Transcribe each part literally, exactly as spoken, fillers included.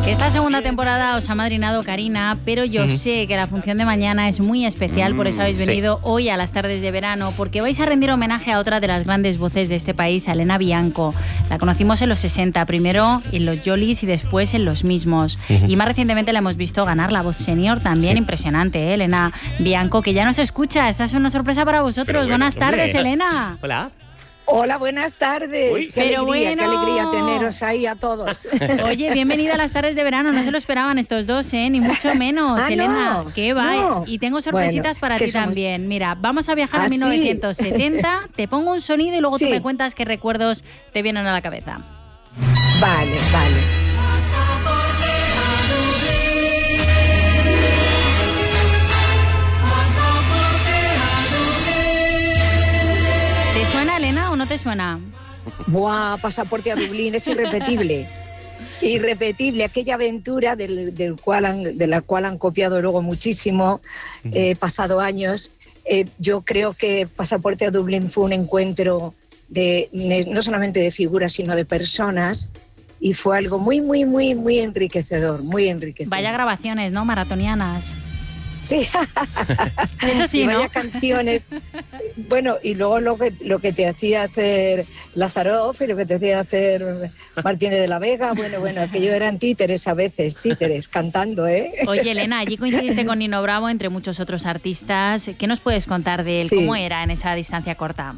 Que esta segunda temporada os ha madrinado Karina, pero yo uh-huh. sé que la función de mañana es muy especial, por eso habéis venido sí. hoy a las tardes de verano, porque vais a rendir homenaje a otra de las grandes voces de este país, a Elena Bianco. La conocimos en los sesenta, primero en los Yolis y después en los mismos. Uh-huh. Y más recientemente la hemos visto ganar la voz senior también, sí. impresionante, ¿eh? Elena Bianco, que ya nos escucha. Esta es una sorpresa para vosotros. Bueno, buenas tardes, hombre. Elena. Hola. Hola, buenas tardes. Uy, qué pero alegría, bueno. qué alegría teneros ahí a todos. Oye, bienvenida a las tardes de verano. No se lo esperaban estos dos, ¿eh? Ni mucho menos. Ah, Elena, no, ¿qué va? no. Y tengo sorpresitas bueno, para ti somos... también. Mira, vamos a viajar ¿Ah, a mil novecientos setenta, sí? te pongo un sonido y luego sí. tú me cuentas qué recuerdos te vienen a la cabeza. Vale, vale. ¿Te suena, Elena, o no te suena? Buah, Pasaporte a Dublín, es irrepetible. Irrepetible, aquella aventura del, del cual han, de la cual han copiado luego muchísimo, eh, pasado años. Eh, yo creo que Pasaporte a Dublín fue un encuentro de, no solamente de figuras, sino de personas, y fue algo muy, muy, muy, muy enriquecedor, muy enriquecedor. Vaya grabaciones, ¿no? Maratonianas. Sí, eso sí, y vaya ¿no? canciones. Bueno, y luego lo que, lo que te hacía hacer Lazaroff y lo que te hacía hacer Martínez de la Vega, bueno, bueno, aquello eran títeres a veces, títeres, cantando, ¿eh? Oye, Elena, allí coincidiste con Nino Bravo, entre muchos otros artistas. ¿Qué nos puedes contar de él? Sí. ¿Cómo era en esa distancia corta?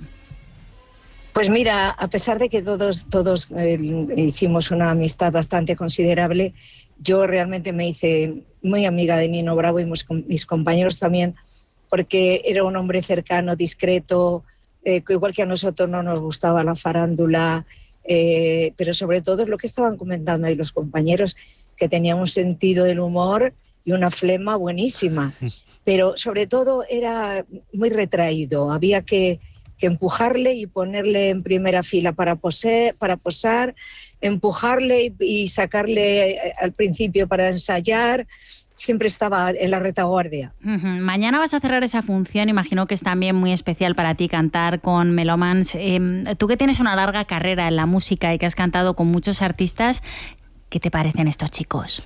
Pues mira, a pesar de que todos, todos eh, hicimos una amistad bastante considerable, yo realmente me hice muy amiga de Nino Bravo y mis, mis compañeros también, porque era un hombre cercano, discreto, eh, que igual que a nosotros no nos gustaba la farándula, eh, pero sobre todo es lo que estaban comentando ahí los compañeros, que tenía un sentido del humor y una flema buenísima, pero sobre todo era muy retraído, había que... que empujarle y ponerle en primera fila para, pose, para posar, empujarle y, y sacarle al principio para ensayar, siempre estaba en la retaguardia. Uh-huh. Mañana vas a cerrar esa función, imagino que es también muy especial para ti cantar con Melomans. Eh, tú que tienes una larga carrera en la música y que has cantado con muchos artistas, ¿qué te parecen estos chicos?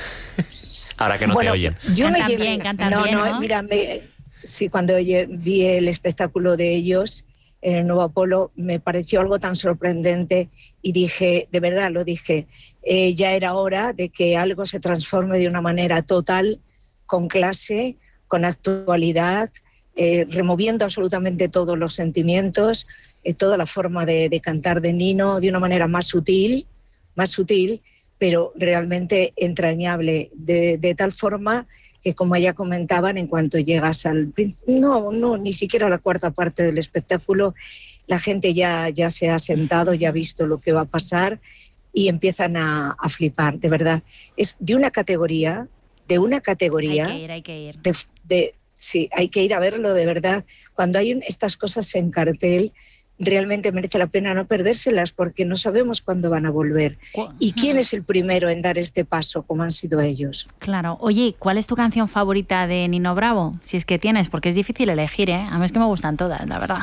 Ahora que no bueno, te oyen. Yo cantan me llevé, bien, cantan no, bien, ¿no? No, mira, me, sí, cuando vi el espectáculo de ellos en el Nuevo Apolo me pareció algo tan sorprendente y dije, de verdad lo dije, eh, ya era hora de que algo se transforme de una manera total, con clase, con actualidad, eh, removiendo absolutamente todos los sentimientos, eh, toda la forma de, de cantar de Nino de una manera más sutil, más sutil, pero realmente entrañable, de, de tal forma que, como ya comentaban, en cuanto llegas al... No, no, ni siquiera a la cuarta parte del espectáculo, la gente ya, ya se ha sentado, ya ha visto lo que va a pasar y empiezan a, a flipar, de verdad. Es de una categoría, de una categoría... Hay que ir, hay que ir. De, de, sí, hay que ir a verlo, de verdad. Cuando hay un, estas cosas en cartel, realmente merece la pena no perdérselas porque no sabemos cuándo van a volver. ¿Y quién es el primero en dar este paso, como han sido ellos? Claro. Oye, ¿cuál es tu canción favorita de Nino Bravo? Si es que tienes, porque es difícil elegir, ¿eh? A mí es que me gustan todas, la verdad.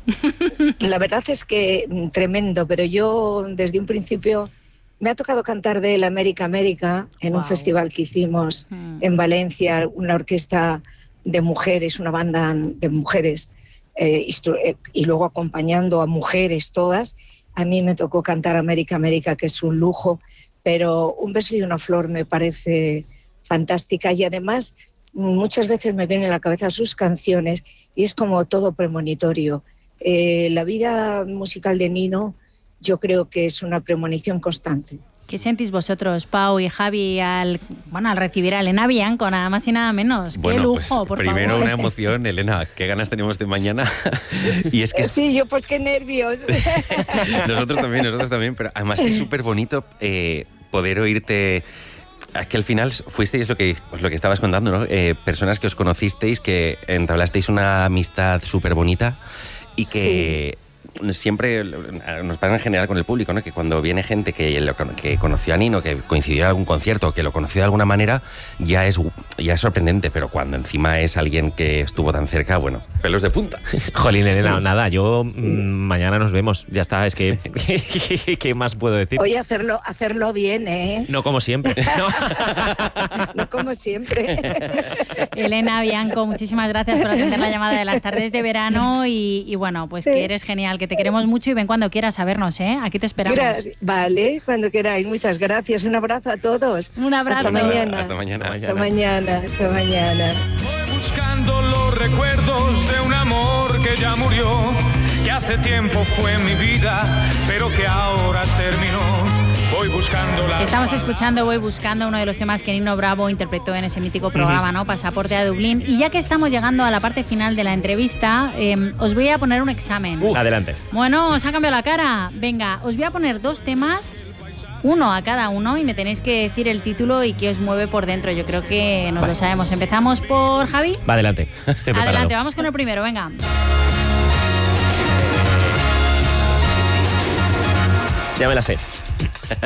La verdad es que tremendo, pero yo desde un principio me ha tocado cantar de él América América en wow. un festival que hicimos mm. en Valencia, una orquesta de mujeres, una banda de mujeres, Eh, y luego acompañando a mujeres todas. A mí me tocó cantar América América, que es un lujo, pero Un beso y una flor me parece fantástica y además muchas veces me vienen a la cabeza sus canciones y es como todo premonitorio. Eh, la vida musical de Nino yo creo que es una premonición constante. ¿Qué sentís vosotros, Pau y Javi, al, bueno, al recibir a Elena Bianco, nada más y nada menos? Bueno, ¡Qué lujo, pues, por primero favor! Una emoción, Elena, qué ganas tenemos de mañana. Y es que sí, yo pues qué nervios. Nosotros también, nosotros también, pero además que es súper bonito eh, poder oírte... Es que al final fuisteis lo que, pues lo que estabas contando, ¿no? Eh, personas que os conocisteis, que entablasteis una amistad súper bonita y que... Sí. siempre nos pasa en general con el público, ¿no? Que cuando viene gente que, lo, que conoció a Nino, que coincidió en algún concierto, que lo conoció de alguna manera, ya es, ya es sorprendente, pero cuando encima es alguien que estuvo tan cerca, bueno, pelos de punta. Jolín, Elena, Sí. nada, yo Sí. mm, mañana nos vemos, ya está, es que ¿qué más puedo decir? Oye, hacerlo, hacerlo bien, ¿eh? No como siempre. No. No como siempre. Elena Bianco, muchísimas gracias por atender la llamada de las tardes de verano y, y bueno, pues que eres genial, que te queremos mucho y ven cuando quieras a vernos, ¿eh? Aquí te esperamos. Gra- vale, cuando queráis. Muchas gracias. Un abrazo a todos. Un abrazo. Hasta mañana. Hasta mañana. Hasta mañana. Hasta mañana. Voy buscando los recuerdos de un amor que ya murió, que hace tiempo fue mi vida, pero que ahora terminó. Voy buscando la... Estamos escuchando, voy buscando uno de los temas que Nino Bravo interpretó en ese mítico programa, ¿no? Pasaporte a Dublín. Y ya que estamos llegando a la parte final de la entrevista, eh, os voy a poner un examen. Uh, adelante. Bueno, os ha cambiado la cara. Venga, os voy a poner dos temas, uno a cada uno, y me tenéis que decir el título y qué os mueve por dentro. Yo creo que nos Vale. lo sabemos. Empezamos por Javi. Va adelante. Estoy preparado. Adelante, vamos con el primero, venga. Ya me la sé.